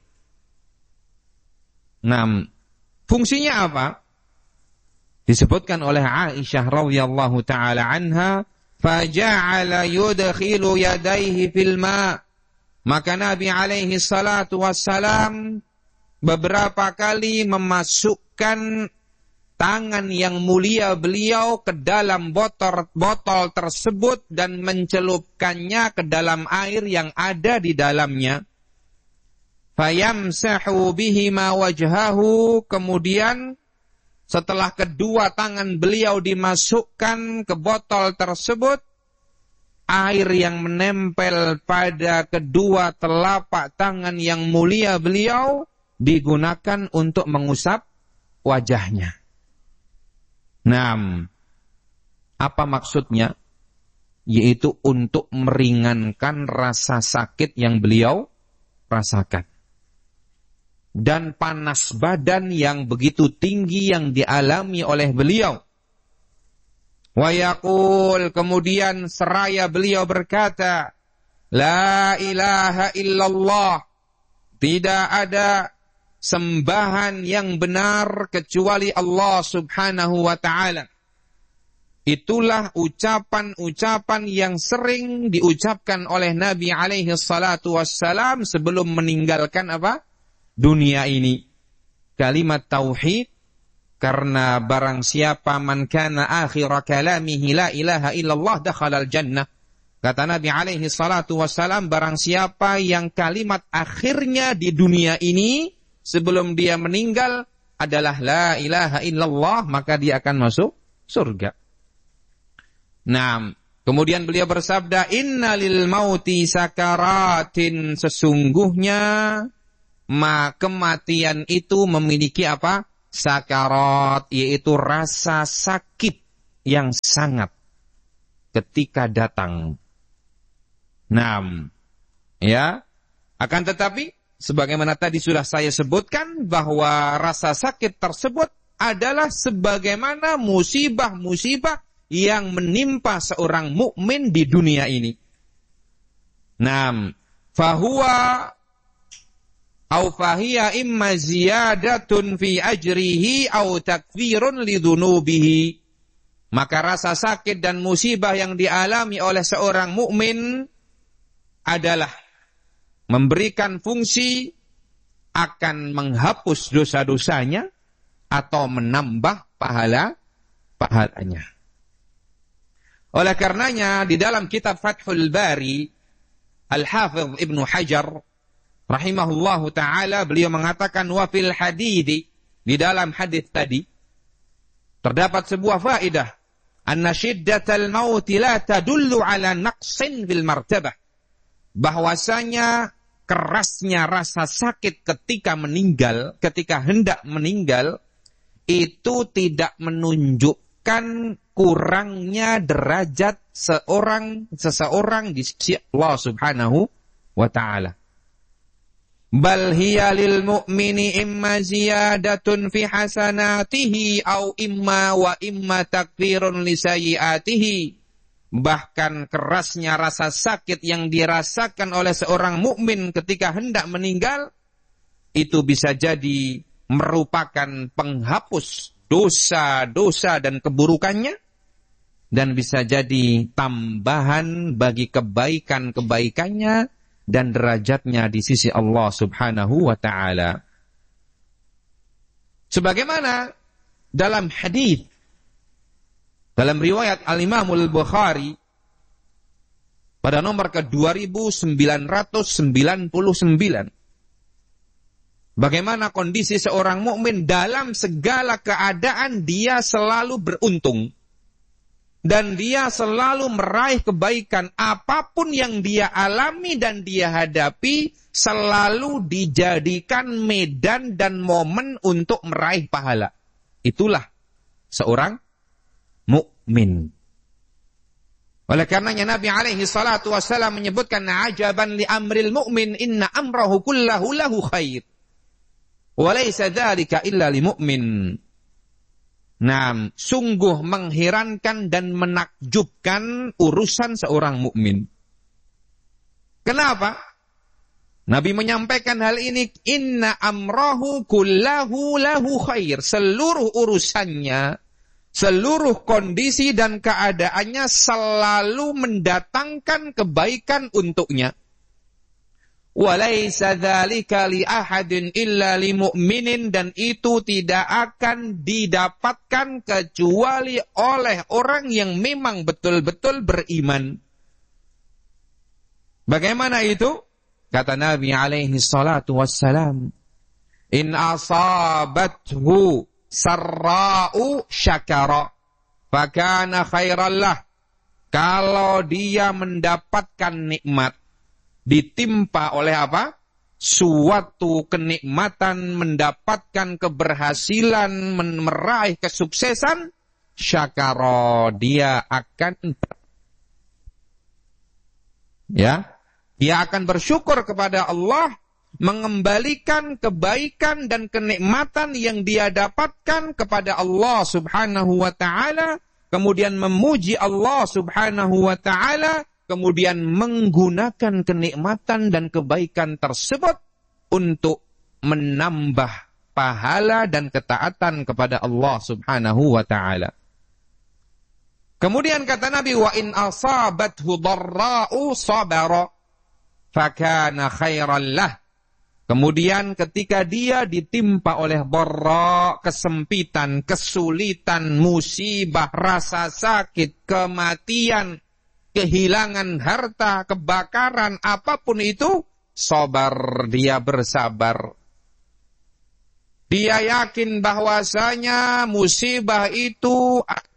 Nah, fungsinya apa? Disebutkan oleh Aisyah radhiyallahu taala anha, faja'ala yudkhilu yadayhi fil ma'. Maka Nabi alaihi salatu wassalam beberapa kali memasukkan tangan yang mulia beliau ke dalam botol botol tersebut dan mencelupkannya ke dalam air yang ada di dalamnya. Fayamsahu bihima wajhahu, kemudian setelah kedua tangan beliau dimasukkan ke botol tersebut, air yang menempel pada kedua telapak tangan yang mulia beliau digunakan untuk mengusap wajahnya. Nah, apa maksudnya? Yaitu untuk meringankan rasa sakit yang beliau rasakan. Dan panas badan yang begitu tinggi yang dialami oleh beliau. Wa yaqul, kemudian seraya beliau berkata, la ilaha illallah, tidak ada sembahan yang benar kecuali Allah Subhanahu wa ta'ala. Itulah ucapan-ucapan yang sering diucapkan oleh Nabi alaihi salatu wassalam sebelum meninggalkan apa? Dunia ini. Kalimat tauhid, karena barang siapa man kana akhira kalamihi la ilaha illallah dakhalal jannah. Kata Nabi alaihi salatu wassalam, barang siapa yang kalimat akhirnya di dunia ini sebelum dia meninggal adalah la ilaha illallah, maka dia akan masuk surga. Nah, kemudian beliau bersabda, "Inna lil mauti sakaratin." Sesungguhnya ma kematian itu memiliki apa? Sakarat, yaitu rasa sakit yang sangat ketika datang. Nah, ya, akan tetapi sebagaimana tadi sudah saya sebutkan bahwa rasa sakit tersebut adalah sebagaimana musibah-musibah yang menimpa seorang mukmin di dunia ini. Nah, fahuwa au fahiya imma ziyadatun fi ajrihi au takfirun lidhunubihi. Maka rasa sakit dan musibah yang dialami oleh seorang mukmin adalah memberikan fungsi akan menghapus dosa-dosanya atau menambah pahala pahalanya. Oleh karenanya di dalam kitab Fathul Bari, Al-Hafidh Ibnu Hajar rahimahullahu taala beliau mengatakan wa fil hadidi, di dalam hadis tadi terdapat sebuah faedah, anna syiddatal maut la tadullu ala naqsin fil martabah, bahwasanya kerasnya rasa sakit ketika meninggal, ketika hendak meninggal, itu tidak menunjukkan kurangnya derajat seorang seseorang di sisi Allah Subhanahu wa taala. Bal hiya lil mu'mini imma ziyadatun fi hasanatihi au imma wa imma takfirun li sayyiatihi. Bahkan kerasnya rasa sakit yang dirasakan oleh seorang mukmin ketika hendak meninggal itu bisa jadi merupakan penghapus dosa-dosa dan keburukannya, dan bisa jadi tambahan bagi kebaikan-kebaikannya dan derajatnya di sisi Allah Subhanahu wa taala. Sebagaimana dalam hadis dalam riwayat Al-Imam Al-Bukhari pada nomor ke dua ribu sembilan ratus sembilan puluh sembilan, bagaimana kondisi seorang mukmin dalam segala keadaan dia selalu beruntung dan dia selalu meraih kebaikan. Apapun yang dia alami dan dia hadapi selalu dijadikan medan dan momen untuk meraih pahala. Itulah seorang mukmin. Oleh karenanya Nabi alaihi salatu wassalam menyebutkan, ajaban li amril mu'min inna amrahu kullahu lahu khair wa laysa dzalika illa li mu'min. Nah, sungguh mengherankan dan menakjubkan urusan seorang mukmin. Kenapa? Nabi menyampaikan hal ini, inna amrahu kullahu lahu khair. Seluruh urusannya, seluruh kondisi dan keadaannya selalu mendatangkan kebaikan untuknya. Walaysa dzalika li ahadin illa li mu'minin, dan itu tidak akan didapatkan kecuali oleh orang yang memang betul-betul beriman. Bagaimana itu? Kata Nabi alaihi salatu wassalam, in asabathu sarra'u syakara fakana khairan lah. Kalau dia mendapatkan nikmat, ditimpa oleh apa? Suatu kenikmatan, mendapatkan keberhasilan, meraih kesuksesan, syakara, dia akan ya, dia akan bersyukur kepada Allah, mengembalikan kebaikan dan kenikmatan yang dia dapatkan kepada Allah Subhanahu wa taala, kemudian memuji Allah Subhanahu wa taala, kemudian menggunakan kenikmatan dan kebaikan tersebut untuk menambah pahala dan ketaatan kepada Allah Subhanahu wa taala. Kemudian kata Nabi, wa in asabathu dharra'u sabara fakana khairan lah. Kemudian ketika dia ditimpa oleh dharra, kesempitan, kesulitan, musibah, rasa sakit, kematian, kehilangan harta, kebakaran, apapun itu, sabar, dia bersabar. Dia yakin bahwasanya musibah itu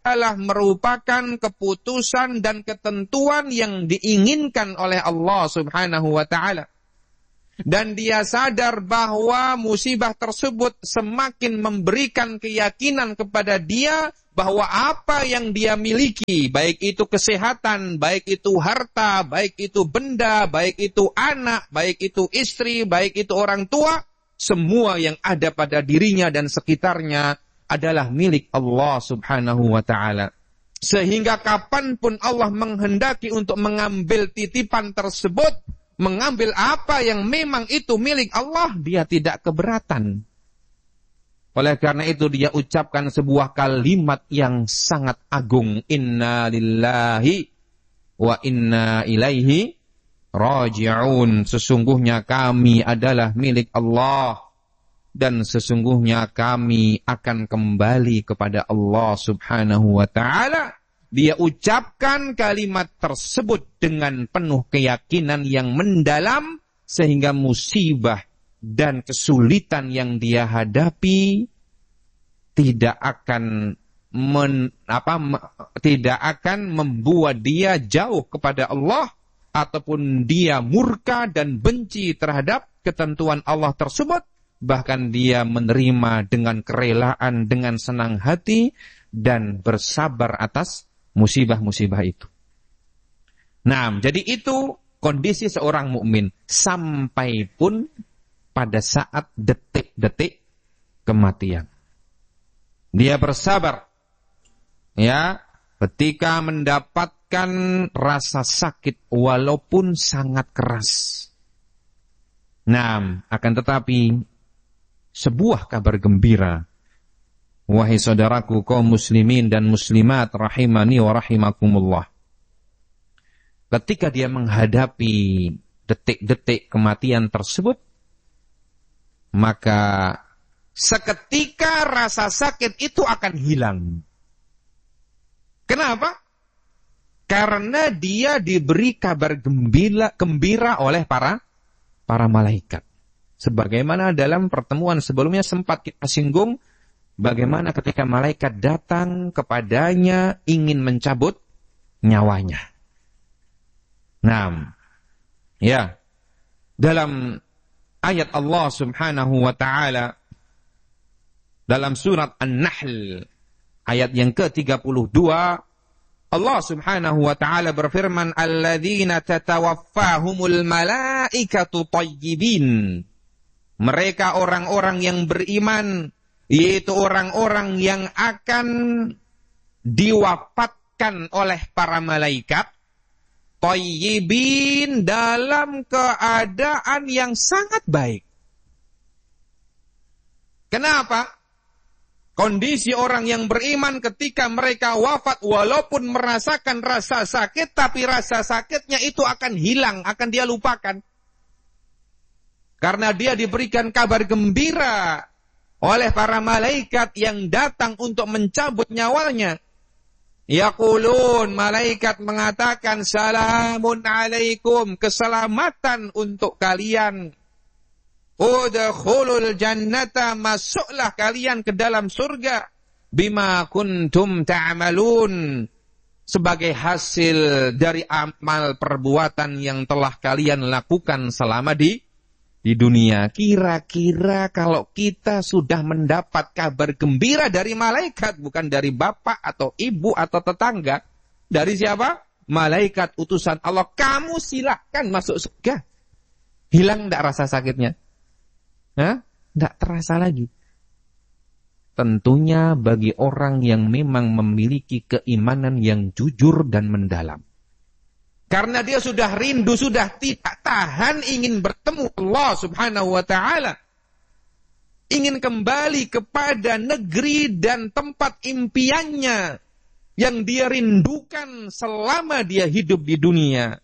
adalah merupakan keputusan dan ketentuan yang diinginkan oleh Allah Subhanahu wa taala. Dan dia sadar bahwa musibah tersebut semakin memberikan keyakinan kepada dia bahwa apa yang dia miliki, baik itu kesehatan, baik itu harta, baik itu benda, baik itu anak, baik itu istri, baik itu orang tua, semua yang ada pada dirinya dan sekitarnya adalah milik Allah Subhanahu wa ta'ala. Sehingga kapanpun Allah menghendaki untuk mengambil titipan tersebut, mengambil apa yang memang itu milik Allah, dia tidak keberatan. Oleh karena itu dia ucapkan sebuah kalimat yang sangat agung. Inna lillahi wa inna ilaihi raji'un. Sesungguhnya kami adalah milik Allah. Dan sesungguhnya kami akan kembali kepada Allah Subhanahu wa ta'ala. Dia ucapkan kalimat tersebut dengan penuh keyakinan yang mendalam, sehingga musibah dan kesulitan yang dia hadapi tidak akan men, apa, me, tidak akan membuat dia jauh kepada Allah, ataupun dia murka dan benci terhadap ketentuan Allah tersebut. Bahkan dia menerima dengan kerelaan, dengan senang hati, dan bersabar atas musibah-musibah itu. Nah, jadi itu kondisi seorang mukmin sampai pun pada saat detik-detik kematian. Dia bersabar, ya, ketika mendapatkan rasa sakit walaupun sangat keras. Nah, akan tetapi sebuah kabar gembira, wahai saudaraku kaum muslimin dan muslimat rahimani wa rahimakumullah. Ketika dia menghadapi detik-detik kematian tersebut, maka seketika rasa sakit itu akan hilang. Kenapa? Karena dia diberi kabar gembira, gembira oleh para para malaikat. Sebagaimana dalam pertemuan sebelumnya sempat kita singgung, bagaimana ketika malaikat datang kepadanya ingin mencabut nyawanya. Nah, ya, dalam ayat Allah Subhanahu wa ta'ala, dalam surat An-Nahl, ayat yang ke tiga puluh dua, Allah Subhanahu wa ta'ala berfirman, alladzina tatawaffahumul malaikatu tayyibin. Mereka orang-orang yang beriman, yaitu orang-orang yang akan diwafatkan oleh para malaikat, tayyibin, dalam keadaan yang sangat baik. Kenapa? Kondisi orang yang beriman ketika mereka wafat, walaupun merasakan rasa sakit, tapi rasa sakitnya itu akan hilang, akan dia lupakan. Karena dia diberikan kabar gembira oleh para malaikat yang datang untuk mencabut nyawanya. Yaqulun, malaikat mengatakan, salamun alaikum, keselamatan untuk kalian. Udkhulul jannata, masuklah kalian ke dalam surga. Bima kuntum ta'malun, sebagai hasil dari amal perbuatan yang telah kalian lakukan selama di di dunia. Kira-kira kalau kita sudah mendapat kabar gembira dari malaikat, bukan dari bapak atau ibu atau tetangga, dari siapa? Malaikat utusan Allah, kamu silakan masuk surga. Hilang enggak rasa sakitnya? Hah? Enggak terasa lagi. Tentunya bagi orang yang memang memiliki keimanan yang jujur dan mendalam. Karena dia sudah rindu, sudah tidak tahan ingin bertemu Allah Subhanahu wa ta'ala. Ingin kembali kepada negeri dan tempat impiannya yang dia rindukan selama dia hidup di dunia.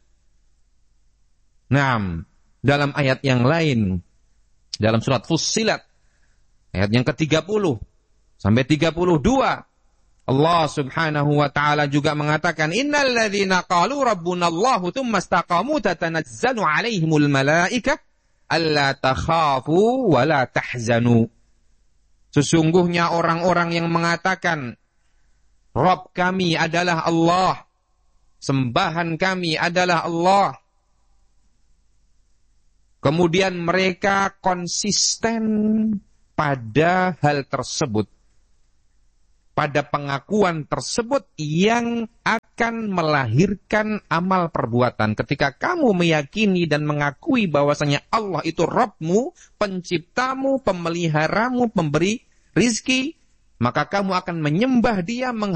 Nah, dalam ayat yang lain, dalam surat Fussilat, ayat yang ke tiga puluh sampai tiga puluh dua, Allah Subhanahu wa ta'ala juga mengatakan, innal ladzina qalu rabbunallahu tsumma istaqamu tatanazzalu 'alaihimul malaikah alla takhafu wa la tahzanu. Sesungguhnya orang-orang yang mengatakan, Rabb kami adalah Allah. Sembahan kami adalah Allah. Kemudian mereka konsisten pada hal tersebut, pada pengakuan tersebut yang akan melahirkan amal perbuatan. Ketika kamu meyakini dan mengakui bahwasanya Allah itu Rabbmu, penciptamu, pemeliharamu, pemberi rizki, maka kamu akan menyembah Dia,